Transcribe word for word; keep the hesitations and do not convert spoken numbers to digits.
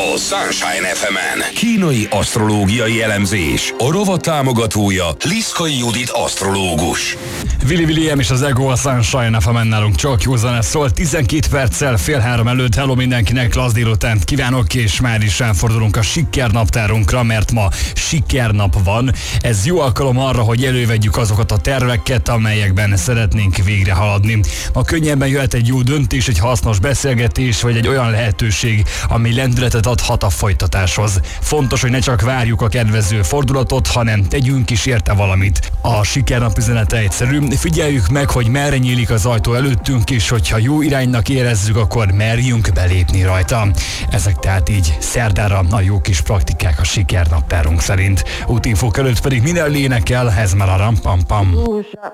a Sunshine ef emen. Kínai asztrológiai elemzés. A rovat támogatója Liszkai Judit asztrológus. Willy William és az Ego a Sunshine ef emen nálunk csak jó zene szól. tizenkét perccel fél három előtt. Hello mindenkinek, lasz délutánt kívánok, és már is ráfordulunk a sikernaptárunkra, mert ma sikernap van. Ez jó alkalom arra, hogy elővegyük azokat a terveket, amelyekben szeretnénk végre haladni. Ma könnyebben jöhet egy jó döntés, egy hasznos beszélgetés, vagy egy olyan lehetőség, ami lendületet adhat a folytatáshoz. Fontos, hogy ne csak várjuk a kedvező fordulatot, hanem tegyünk is érte valamit. A sikernap üzenete egyszerű. Figyeljük meg, hogy merre nyílik az ajtó előttünk, és hogyha jó iránynak érezzük, akkor merjünk belépni rajta. Ezek tehát így szerdára a jó kis praktikák a sikernaptárunk szerint. Útinfók előtt pedig minden énekel, ez már a ram pam pam.